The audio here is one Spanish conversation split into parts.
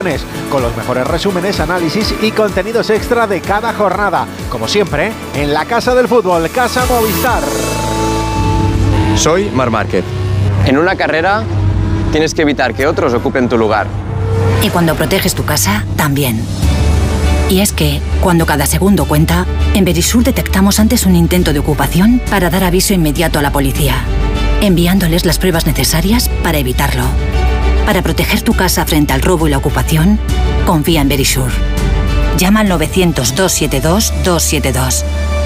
con los mejores resúmenes, análisis y contenidos extra de cada jornada. Como siempre, en la Casa del Fútbol, Casa Movistar. Soy Marc Márquez. En una carrera tienes que evitar que otros ocupen tu lugar. Y cuando proteges tu casa, también. Y es que, cuando cada segundo cuenta, en Verisur detectamos antes un intento de ocupación para dar aviso inmediato a la policía, enviándoles las pruebas necesarias para evitarlo. Para proteger tu casa frente al robo y la ocupación, confía en Verisur. Llama al 900-272-272.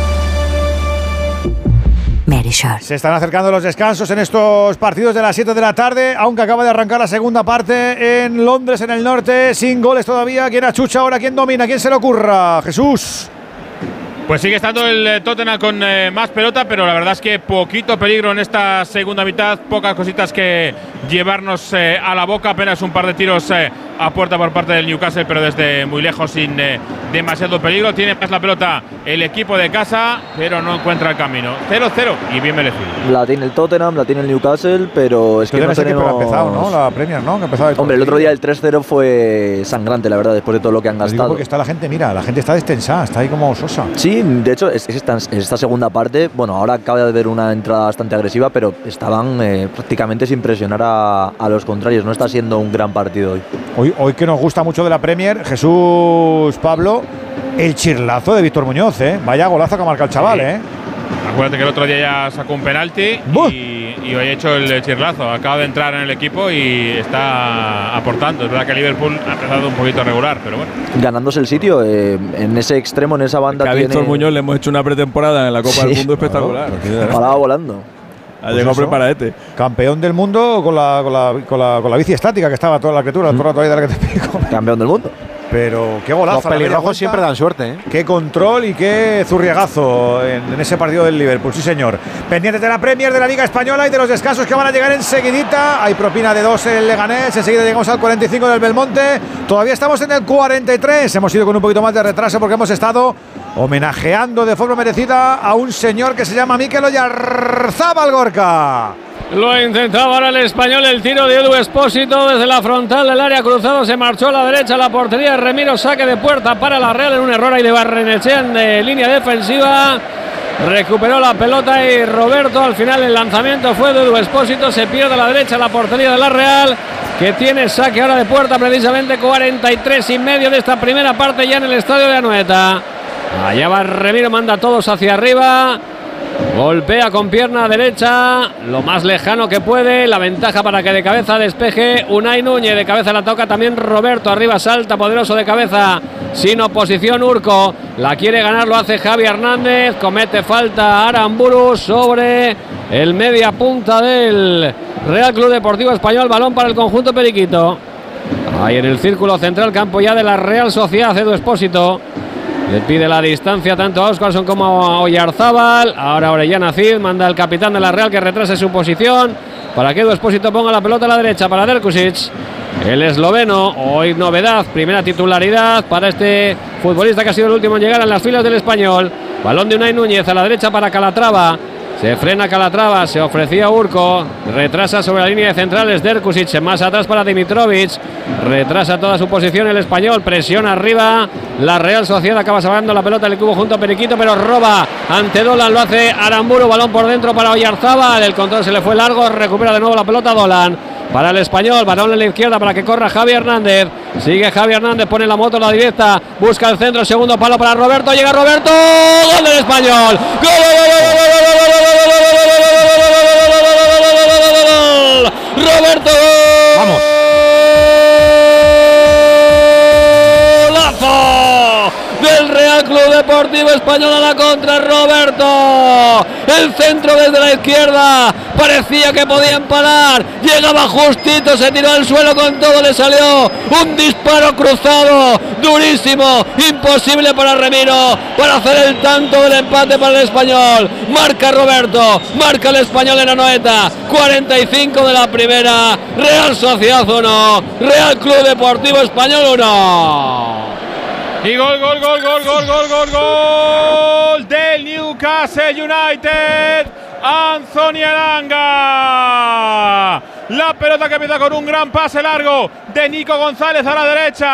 Verisur. Se están acercando los descansos en estos partidos de las 7 de la tarde, aunque acaba de arrancar la segunda parte en Londres, en el norte, sin goles todavía. ¿Quién achucha ahora? ¿Quién domina? ¿Quién se le ocurra? Jesús. Pues sigue estando el Tottenham con más pelota, pero la verdad es que poquito peligro en esta segunda mitad, pocas cositas que llevarnos a la boca, apenas un par de tiros a puerta por parte del Newcastle, pero desde muy lejos, sin demasiado peligro. Tiene más la pelota el equipo de casa, pero no encuentra el camino. 0-0 y bien merecido. La tiene el Tottenham, la tiene el Newcastle, pero es que no tenemos... que ha empezado, ¿no? La Premier, ¿no? Que ha empezado Hombre, el otro día el 3-0 fue sangrante, la verdad, después de todo lo que han gastado. Porque está la gente, mira, la gente está destensada, está ahí como sosa. Sí, de hecho, esta segunda parte, bueno, ahora acaba de haber una entrada bastante agresiva, pero estaban prácticamente sin presionar a los contrarios. No está siendo un gran partido hoy. Hoy que nos gusta mucho de la Premier, Jesús, Pablo, el chirlazo de Víctor Muñoz, ¿eh? Vaya golazo que ha marcado el chaval, ¿eh? Acuérdate que el otro día ya sacó un penalti y hoy ha hecho el chirlazo. Acaba de entrar en el equipo y está aportando. Es verdad que Liverpool ha empezado un poquito regular, pero bueno. Ganándose el sitio en ese extremo, en esa banda. Que a Víctor Muñoz le hemos hecho una pretemporada en la Copa del Mundo espectacular. Paraba volando. Ha llegado preparadete. Campeón del mundo con la bici estática, que estaba toda la criatura, todo el rato ahí de la que te pico. Campeón del mundo. Pero qué golazo. Los pelirrojos siempre dan suerte, ¿eh? Qué control y qué zurriagazo en ese partido del Liverpool, sí señor. Pendientes de la Premier, de la Liga Española y de los descansos que van a llegar enseguidita. Hay propina de 2 en el Leganés, enseguida llegamos al 45 del Belmonte. Todavía estamos en el 43. Hemos ido con un poquito más de retraso porque hemos estado homenajeando de forma merecida a un señor que se llama Mikel Oyarzábal, Gorka. Lo intentaba ahora el español, el tiro de Edu Expósito desde la frontal del área cruzado, se marchó a la derecha, la portería de Remiro, saque de puerta para la Real en un error ahí de Barrenechea en línea defensiva. Recuperó la pelota y Roberto, al final el lanzamiento fue de Edu Expósito, se pierde a la derecha la portería de la Real, que tiene saque ahora de puerta, precisamente 43,5 de esta primera parte ya en el estadio de Anoeta. Allá va Remiro, manda a todos hacia arriba. Golpea con pierna derecha, lo más lejano que puede. La ventaja para que de cabeza despeje Unai Núñez. De cabeza la toca también Roberto. Arriba salta poderoso de cabeza, sin oposición Urco. La quiere ganar, lo hace Javi Hernández. Comete falta Aramburu sobre el media punta del Real Club Deportivo Español. Balón para el conjunto periquito. Ahí en el círculo central, campo ya de la Real Sociedad. Edu Expósito le pide la distancia tanto a Óscarson como a Oyarzábal. Ahora Orellana Cid manda al capitán de la Real que retrase su posición para que Edu Expósito ponga la pelota a la derecha para Derkusic. El esloveno, hoy novedad, primera titularidad para este futbolista que ha sido el último en llegar a las filas del Español. Balón de Unai Núñez a la derecha para Calatrava. Se frena Calatrava, se ofrecía Urco, retrasa sobre la línea de centrales Derkusic, más atrás para Dimitrovic, retrasa toda su posición el español, presiona arriba, la Real Sociedad acaba salvando la pelota del cubo junto a Periquito, pero roba ante Dolan, lo hace Aramburu, balón por dentro para Oyarzábal, el control se le fue largo, recupera de nuevo la pelota Dolan. Para el español, balón en la izquierda para que corra Javi Hernández. Sigue Javi Hernández, pone la moto a la directa, busca el centro, segundo palo para Roberto, llega Roberto, gol del español. ¡Gol! Roberto, vamos. Golazo del Real Club Deportivo Español a la contra. Roberto, el centro desde la izquierda, parecía que podía empalar, llegaba justito, se tiró al suelo con todo, le salió un disparo cruzado, durísimo, imposible para Remiro, para hacer el tanto del empate para el español. Marca Roberto, marca el español en Anoeta, 45 de la primera, Real Sociedad 1, Real Club Deportivo Español 1. Y gol del Newcastle United. Anthony Elanga La pelota que empieza con un gran pase largo de Nico González a la derecha.